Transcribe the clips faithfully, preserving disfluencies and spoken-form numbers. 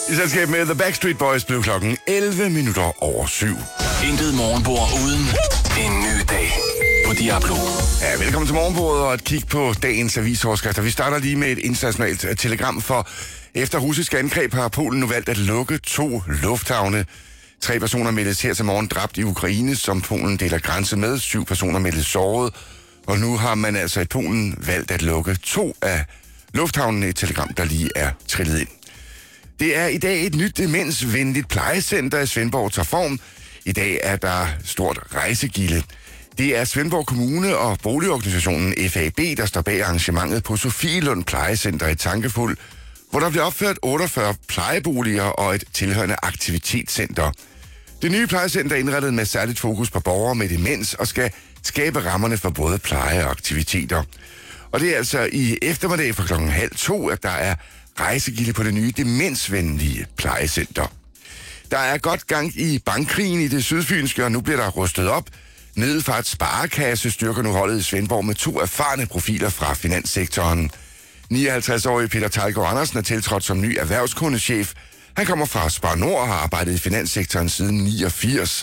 I selskab med The Backstreet Boys blev klokken elleve minutter over syv. Intet morgenbord uden en ny dag på Diablo. Ja, velkommen til morgenbordet og et kig på dagens avisoverskrifter. Vi starter lige med et internationalt telegram, for efter russiske angreb har Polen nu valgt at lukke to lufthavne. Tre personer meldes her til morgen dræbt i Ukraine, som Polen deler grænse med. Syv personer meldes såret. Og nu har man altså i Polen valgt at lukke to af lufthavnene, et telegram, der lige er trillet ind. Det er i dag et nyt demensvenligt plejecenter i Svendborg tager form. I dag er der stort rejsegilde. Det er Svendborg Kommune og boligorganisationen F A B, der står bag arrangementet på Sofielund Plejecenter i Tankefuld, hvor der bliver opført otteogfyrre plejeboliger og et tilhørende aktivitetscenter. Det nye plejecenter er indrettet med særligt fokus på borgere med demens og skal skabe rammerne for både pleje og aktiviteter. Og det er altså i eftermiddag fra klokken halv to, at der er rejsegilde på det nye demensvenlige plejecenter. Der er godt gang i bankkrigen i det sydfynske, og nu bliver der rustet op. Middelfart Sparekasse styrker nu holdet i Svendborg med to erfarne profiler fra finanssektoren. nioghalvtreds-årige Peter Tejlgaard Andersen er tiltrådt som ny erhvervskundechef. Han kommer fra Spar Nord og har arbejdet i finanssektoren siden niogfirs.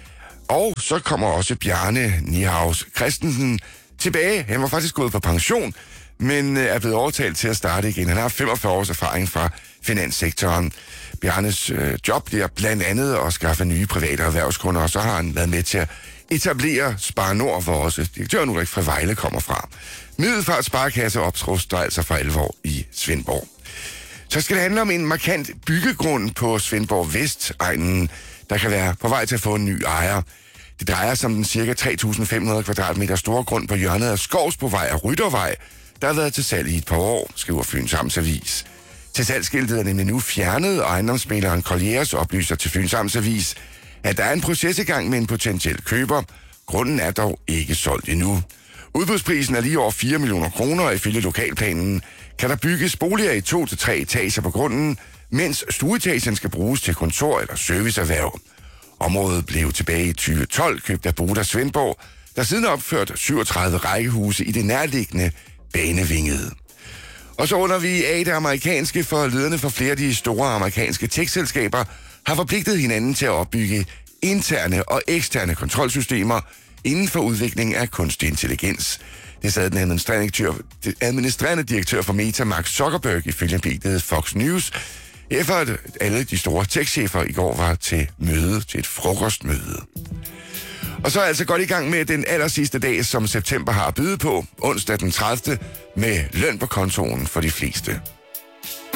Og så kommer også Bjarne Niehaus Christensen tilbage. Han var faktisk gået på pension, men er blevet overtalt til at starte igen. Han har femogfyrre års erfaring fra finanssektoren. Bjarnes øh, job bliver blandt andet at skaffe nye private erhvervskunder, og så har han været med til at etablere Spar Nord, hvor også direktøren Ulrik fra Vejle kommer fra. Middelfart Sparekasse opruster altså for alvor år i Svendborg. Så skal det handle om en markant byggegrund på Svendborg Vestegnen, der kan være på vej til at få en ny ejer. Det drejer sig om den ca. tre tusind fem hundrede kvadratmeter store grund på hjørnet af Skovsbovej og Ryttervej, der har været til salg i et par år, skriver Fyns Amtsavis. Til salgsskiltet er nemlig nu fjernet, og ejendomsmægleren Colliers oplyser til Fyns Amtsavis, at der er en proces i gang med en potentiel køber. Grunden er dog ikke solgt endnu. Udbudsprisen er lige over fire millioner kroner, og ifølge lokalplanen kan der bygges boliger i to til tre etager på grunden, mens stueetagen skal bruges til kontor- eller serviceerhverv. Området blev tilbage i tyve tolv købt af Boda Svendborg, der siden har opført syvogtredive rækkehuse i det nærliggende Banevingede. Og så under vi af det amerikanske, for lederne for flere af de store amerikanske tech-selskaber har forpligtet hinanden til at opbygge interne og eksterne kontrolsystemer inden for udvikling af kunstig intelligens. Det sagde den administrerende direktør, administrerende direktør for Meta, Mark Zuckerberg, ifølge mediet Fox News, efter at alle de store tech-chefer i går var til møde, til et frokostmøde. Og så er altså godt i gang med den aller sidste dag, som september har at byde på, onsdag den tredivte med løn på kontoen for de fleste.